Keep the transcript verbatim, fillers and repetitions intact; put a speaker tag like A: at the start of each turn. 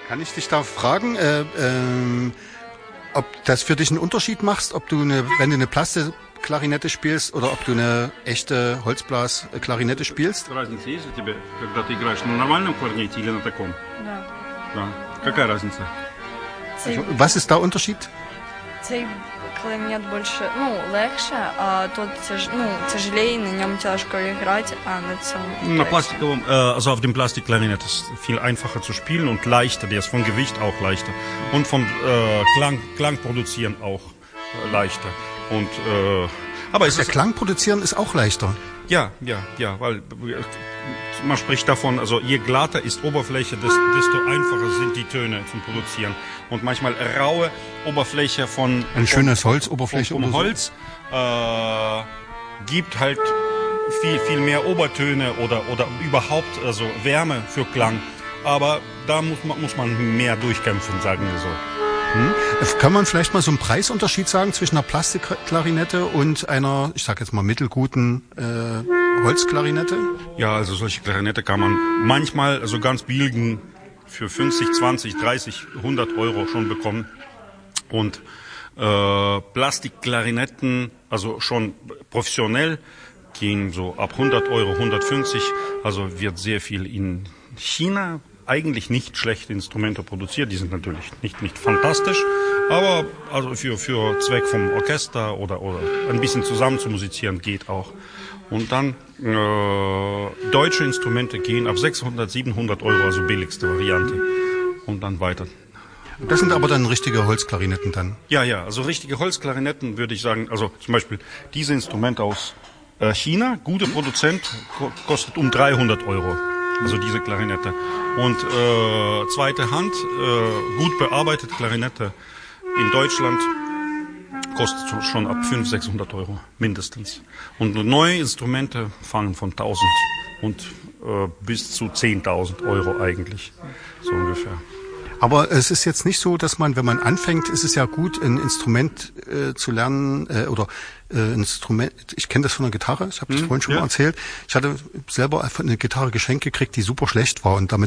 A: Kann ich dich da fragen, äh, ähm, ob das für dich einen Unterschied macht, ob du eine, wenn du eine Plastikklarinette spielst oder ob du eine echte Holzblasklarinette spielst?
B: Разница есть у тебя, когда ты играешь на нормальном кларнете или на таком?
C: Да.
B: Да. Какая разница?
C: Цей,
A: Was ist da Unterschied?
C: цей кларнет більше, ну, легше, а тут тяж, ну, тяжелее, на ньому тяжко грати, а на цьому...
B: Na, Plastikum, äh, also auf dem Plastikklarinett ist viel einfacher zu spielen und leichter, der ist vom Gewicht auch leichter und vom äh, Klang, Klang produzieren auch äh, leichter. Und, äh, aber es
A: Der
B: ist,
A: Klang produzieren ist auch leichter.
B: ja, ja, ja, weil äh, man spricht davon, also je glatter ist Oberfläche, desto, desto einfacher sind die Töne zum Produzieren. Und manchmal raue Oberfläche von
A: Ein schönes Holzoberfläche
B: vom
A: oder so.
B: Holz äh, gibt halt viel, viel mehr Obertöne oder, oder überhaupt also Wärme für Klang. Aber da muss man, muss man mehr durchkämpfen, sagen wir so.
A: Hm? Kann man vielleicht mal so einen Preisunterschied sagen zwischen einer Plastikklarinette und einer, ich sag jetzt mal, mittelguten äh, Holzklarinette?
B: Ja, also solche Klarinette kann man manchmal also ganz billigen für fünfzig, zwanzig, dreißig, hundert Euro schon bekommen. Und äh, Plastikklarinetten, also schon professionell, gehen so ab hundert Euro, hundertfünfzig. Also wird sehr viel in China eigentlich nicht schlechte Instrumente produziert. Die sind natürlich nicht, nicht fantastisch, aber also für, für Zweck vom Orchester oder, oder ein bisschen zusammen zu musizieren geht auch. Und dann äh, deutsche Instrumente gehen ab sechshundert, siebenhundert Euro, also billigste Variante. Und dann weiter.
A: Das sind aber dann richtige Holzklarinetten dann.
B: Ja, ja, also richtige Holzklarinetten würde ich sagen, also zum Beispiel diese Instrumente aus äh, China, gute Produzent, ko- kostet um dreihundert Euro. Also diese Klarinette. Und äh, zweite Hand, äh, gut bearbeitet Klarinette in Deutschland kostet schon ab fünfhundert, sechshundert Euro mindestens. Und neue Instrumente fangen von tausend und äh, bis zu zehntausend Euro eigentlich, so ungefähr.
A: Aber es ist jetzt nicht so, dass man, wenn man anfängt, ist es ja gut, ein Instrument äh, zu lernen äh, oder äh, Instrument. Ich kenne das von der Gitarre. Ich habe das
B: Hm,
A: vorhin schon
B: ja.
A: mal erzählt. Ich hatte selber einfach eine Gitarre geschenkt gekriegt, die super schlecht war und damit